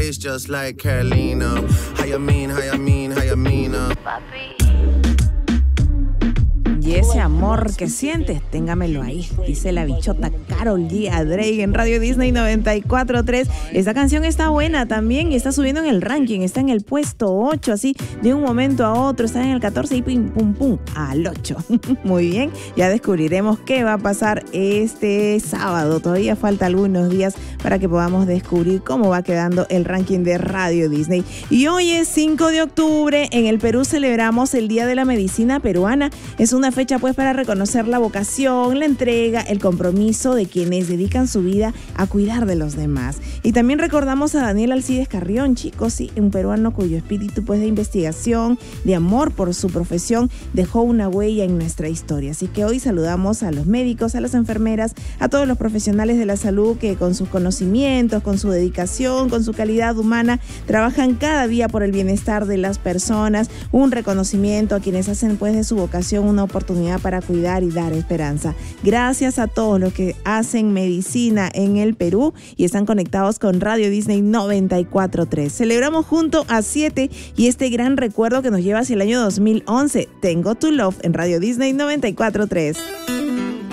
face just like Carolina. How you mean, how you mean, how you mean, Papi. Y ese amor que sientes, téngamelo ahí, dice la bichota Karol G a Drake en Radio Disney 94.3. Esta canción está buena también y está subiendo en el ranking, está en el puesto 8, así de un momento a otro, está en el 14 y pum, pum, pum, al 8. Muy bien, ya descubriremos qué va a pasar este sábado. Todavía falta algunos días para que podamos descubrir cómo va quedando el ranking de Radio Disney. Y hoy es 5 de octubre, en el Perú celebramos el Día de la Medicina Peruana. Es una fecha pues para reconocer la vocación, la entrega, el compromiso de quienes dedican su vida a cuidar de los demás. Y también recordamos a Daniel Alcides Carrión, chicos, sí, un peruano cuyo espíritu pues de investigación, de amor por su profesión, dejó una huella en nuestra historia. Así que hoy saludamos a los médicos, a las enfermeras, a todos los profesionales de la salud que con sus conocimientos, con su dedicación, con su calidad humana, trabajan cada día por el bienestar de las personas. Un reconocimiento a quienes hacen pues de su vocación una oportunidad para cuidar y dar esperanza. Gracias a todos los que hacen medicina en el Perú y están conectados con Radio Disney 94.3. Celebramos junto a 7 y este gran recuerdo que nos lleva hacia el año 2011. Tengo tu Love en Radio Disney 94.3.